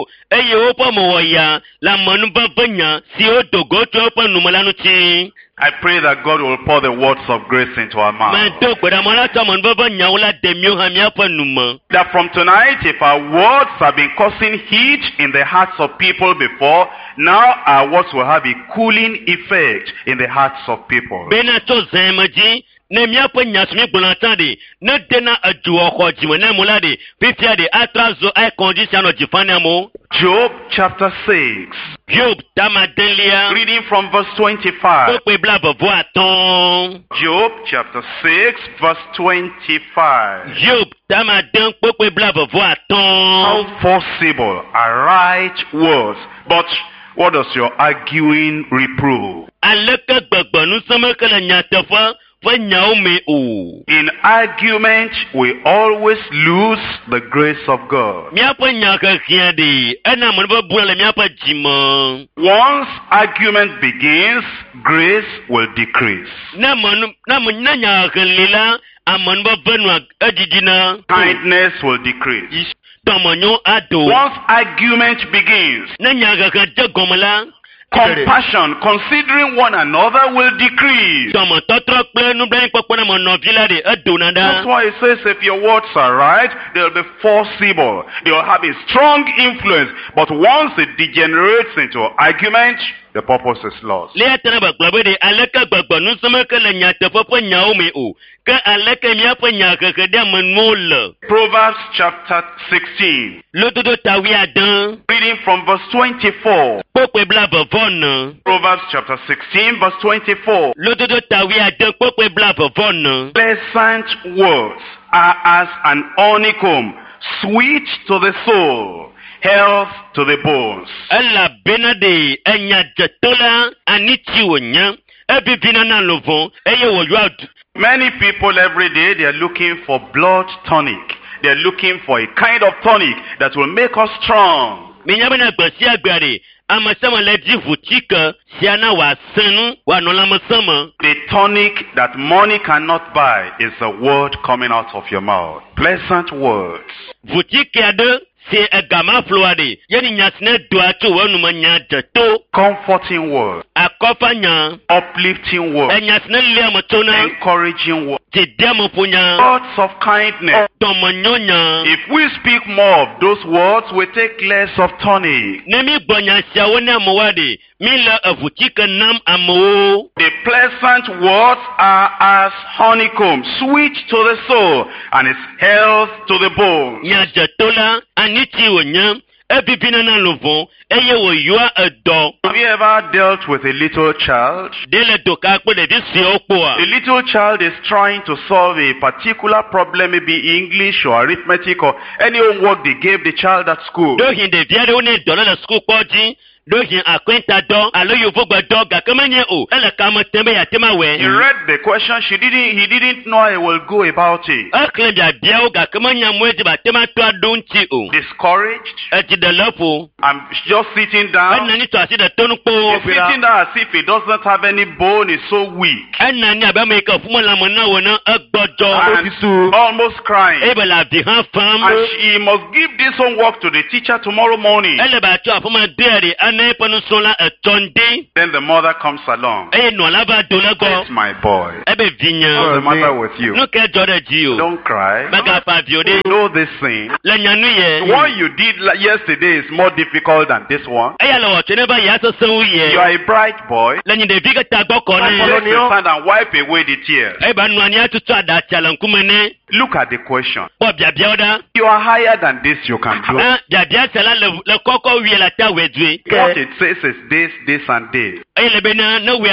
woƒe mewɔya le amenuveve nya siwo do go tso woƒe nume la ŋuti.
I pray that God will pour the words of grace into our mouth.
Medo gbeɖama la tso amenuveve nyawo la de mío hã míaƒe nume.
That from tonight, if our words have been causing heat in the hearts of people before, now our words will have a cooling effect in the hearts of people.
Bena tso zẽ me dzi ne míaƒe nya si mí gblɔna tsã ɖe ne dena edzoxɔ dzime ne mo la ɖe fifia ɖe atra zo aikɔdzi sia nɔ dzi fam ne amewo.
Job chapter 6.
Job tamadelia.
Reading from verse 25.
Kpokpe blaveveatɔ̃.
Job chapter 6 verse 25.
Job tamade kpokpe blaveveatɔ̃.
How forcible are right words, but what does your arguing reprove?
Aleke gbegbenu seme ke le nyateƒe ƒe nyawo me o.
In argument, we always lose the grace of God.
Míaƒe nyahehiã ɖe ena amenuveve buna le míaƒe dzime.
Once argument begins, grace will decrease.
Ne nyahehe li la amenuveve nua edidina.
Kindness will decrease.
Tɔmenyo ado.
Once argument begins,
Ne nyahehe de gɔme la.
compassion, considering one another, will decrease.
Tɔmetɔtrɔ kple nublanuikpɔkpɔ na menɔvi la ɖe edona
That's
ɖa.
why it says if your words are right, they'll be forcible. They'll have a strong influence. But once it degenerates into argument, the purpose is lost.
Le atana ba gbabe de alaka gbagba nu sama ka la nya tefo nyawo me o. Ka alaka mi apa nya keke de manmol.
Proverbs chapter 16.
Lotodo tawi adan.
Reading from verse 24.
Pokwe bla bavon.
Proverbs chapter 16 verse 24.
Lotodo tawi adan pokwe bla bavon.
Pleasant words are as an honeycomb, sweet to the soul, health to the bones.
Ella benade enya jetola aniti wonya. Ebibina na lovon eye wo yuad.
Many people every day, they are looking for blood tonic. They are looking for a kind of tonic that will make us strong.
Minyabana gbasi agbare amasama leji vutika siana wa senu wa nolamasama.
The tonic that money cannot buy is the word coming out of your mouth. Pleasant words.
Vutike ade se agama floade yeni nyasne doato wonu manya jato.
Comforting words.
Akofanya
Uplifting words.
enyasne le motona
Encouraging words.
jedemo punya
Words of kindness.
tomonyonya.
If we speak more of those words, we take less of tonic.
Nemi bonya sia wona amwade mila avutike nam amo.
The pleasant words are as honeycomb, sweet to the soul, and its health to the bones.
Nya jatola aniti wonya ebibina na lovon eye wo yua edo.
Have you ever dealt with a little child?
Dele doka po de disi opo a.
The little child is trying to solve a particular problem, maybe English or arithmetic or any homework they gave the child at school.
Do hin de viade one dola na school kwaji. Do hin akwenta do alo yo fogba do ga kamanye o. Ele kama tembe ya tema we.
He read the question, he didn't know how he will go about it.
Akle bia bia o ga kamanya mweji ba tema to adonti o.
Discouraged.
Eti de lopo.
I'm just sitting down.
Enna ni to asi de tonu po.
He's sitting down as if he doesn't have any bone, he's so weak.
Enna ni abama ka fumo la mona wona agbojo.
And almost crying.
Ebe la bi han fam.
And he must give this homework to the teacher tomorrow morning.
Ele ba to afuma dere ane panu sola etonde.
Then the mother comes along.
E no la ba do la go.
It's my boy.
Ebe vinya.
What's the matter with you?
No ke jore ji o.
Don't cry.
Baga pa biode.
You know this thing.
La nyanu ye.
What you did yesterday is more difficult than this one.
Eya lo che ne ba ya so sanwu ye.
You are a bright boy.
La nyi de bi ka ta gboko
Let
ne.
me stand and wipe away the tears.
E ba nu ani atutu ada chala nkumene.
Look at the question.
Po bia bia oda.
You are higher than this, you can do.
Bia bia chala le koko wi la ta wedwe.
What it says is this and this.
E le be na no wi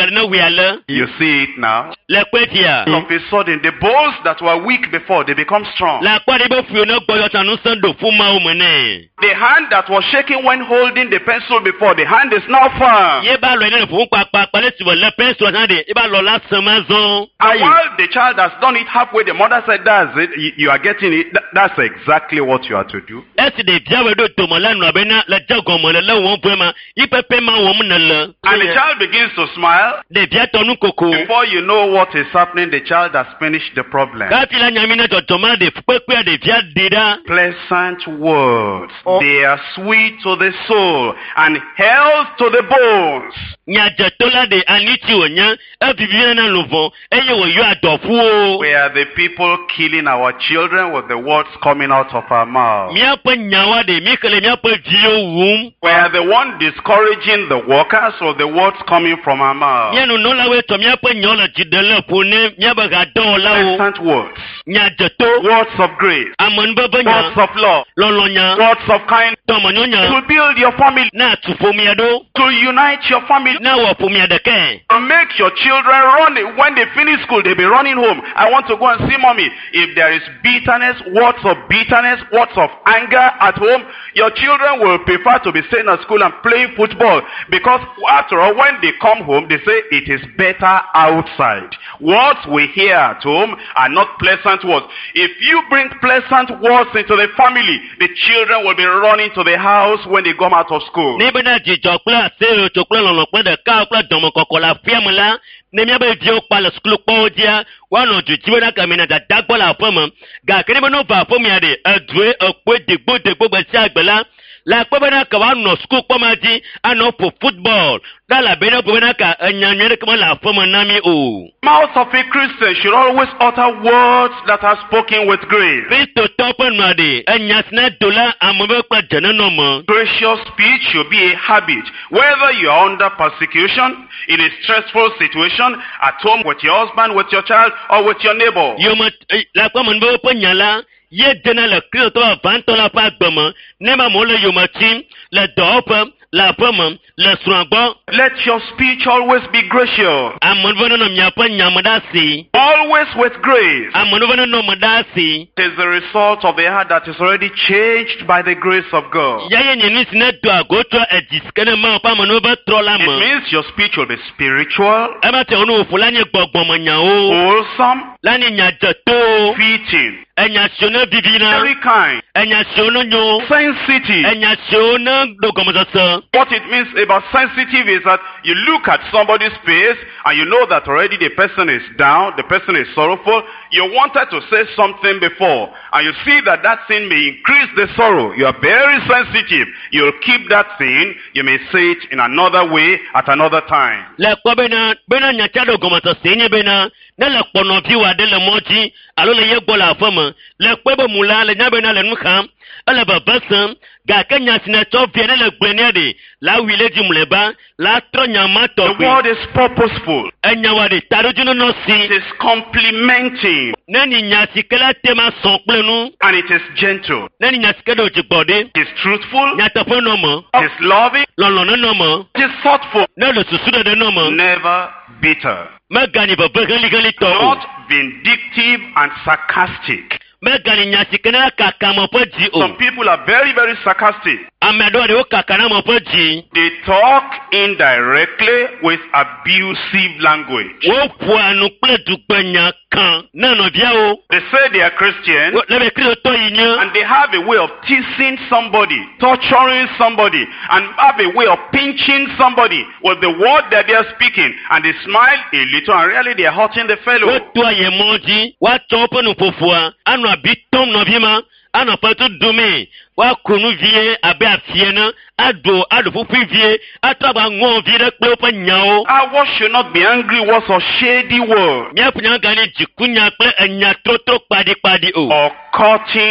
ale.
You see it now.
Le kwetia.
All of a sudden, the bones that were weak before, they become strong.
La kwa de be fu no gboyo tanu sando fuma o mene.
The hand that was shaking when holding the pencil before, the hand is now firm.
Ye ba lo ene fun pa le ti bo le pencil na de e ba lo la samazon.
And while the child has done it halfway, the mother said, that's it, you are getting it. That's exactly what you are to do.
Esi de bia we do to mo la nu abena la jagon mo le won pema. Ipepe ma won na le.
And the child begins to smile.
De bia tonu koko.
Before you know what is happening, the child has finished the problem.
Ka ti la nyamina to toma de pepe de bia dida.
Pleasant words. They are sweet to the soul and health to the bones.
Nya jetola de aniti onya ebibina na lovon eye wo yo adofu o.
We are the people killing our children with the words coming out of our mouth.
Mia pa nyawa de mi kele mia pa vio wum.
We are the one discouraging the workers with the words coming from our mouth.
Mia no la we to mia pa nyola jidele pone mia ba ga don la o.
Pleasant words.
Nya jeto
Words of grace.
amon baba nya.
Words of love.
Lolonya.
Words of kindness.
Tomonyonya.
To build your family.
Na tufomia do.
To unite your family.
Na wo pomia de ken.
To make your children run. When they finish school, they'll be running home. I want to go and see mommy. If there is bitterness, words of anger at home, your children will prefer to be staying at school and playing football. Because after all, when they come home, they say it is better outside. Words we hear at home are not pleasant words. If you bring pleasant words into the family, the children will be running to the house when they come out of school.
Ni bena jijokla se chokla lolokla de ka okla domo kokola fiamla. Ne mia be dio pa le skulu po dia wano jujiwe na kamina da dagbola fama ga kene no va fo mi ade adwe okwe degbo gbe si agbela La kpebena ka wa no school kpamaji ano po football. Da la bena kpebena ka nyanyere kama la fama nami o.
Mouth of a Christian should always utter words that are spoken with grace.
Kristo topen made nyasna dola amobe kwa jana no mo.
Gracious speech should be a habit. Whether you are under persecution, in a stressful situation, at home with your husband, with your child, or with your neighbor.
Yo ma la kwa manbo nyala ye jana la Kristo to vanto la pa gbama nema mo le yo ma tim le dopa la fama le swangbo.
Let your speech always be gracious.
Amonvono no nyapa nyamadasi.
Always with grace.
Amonvono no madasi.
It is the result of a heart that is already changed by the grace of God.
Yaye nyeni sine dwa gotwa ejiskene ma pa manova trola
It
ma.
means your speech will be spiritual,
Ema te onu fulanye gbogbomo nyao.
wholesome,
Lani nyajato.
fitting,
Enya shona vivina.
very kind,
Enya shona nyo.
sensitive.
Enya shona dogomazasa.
What it means about sensitive is that you look at somebody's face and you know that already the person is down, the person is sorrowful. You wanted to say something before and you see that that thing may increase the sorrow. You are very sensitive. You'll keep that thing. You may say it in another way at another time.
Le kwa bena nyacha dogomazasa enye bena. Ne le kpono viwa de le moji. Alo le yegbo la fama. Le kwebe mula le nyabena le nukham. Ele babasam. Ga kenya sineto viene le gwenede. La wile di muleba. La tro nyama
The
tobi.
word is purposeful.
Enya wade tarujuno no
It
si.
is complimenting
Neni nyasi kela tema sonklenu.
and it is gentle.
Neni nyasi kela ojigbode.
It is truthful.
Nyatafo no mo.
It is loving.
Lolono no mo.
It is thoughtful.
Ne le susu de no mo.
Never bitter.
Megani bebe geli to.
Not vindictive and sarcastic.
Megani nyasi kela kakamo po ji o.
Some people are very, very sarcastic.
Amedo de o kakana mo po ji.
They talk indirectly with abusive language.
Wo puanu ple dugbenya kan. Nano bia o.
They say they are Christians
Lebe Kristo to yinya.
and they have a way of teasing somebody, torturing somebody, and have a way of pinching somebody with the word that they are speaking. And they smile a little and really they are hurting the fellow.
Wo to ye moji. Wa chopo no fofua. Anu abitom no bima. Anu patu dume. Wa kunu vie abe afiena. Ado fufu vie. Ataba ngo vie de klopa nyao.
What should not be angry words or shady words
Nya punya gani jikunya kle enya trotro padi o.
or cutting